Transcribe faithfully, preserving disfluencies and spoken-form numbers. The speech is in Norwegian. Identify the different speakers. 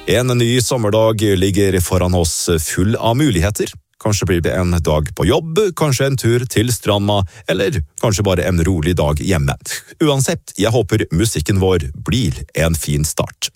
Speaker 1: En ny sommerdag ligger foran oss full av muligheter. Kanskje blir det en dag på jobb, kanskje en tur til stranda, eller kanskje bare en rolig dag hjemme. Uansett, jeg håper musikken vår blir en fin start.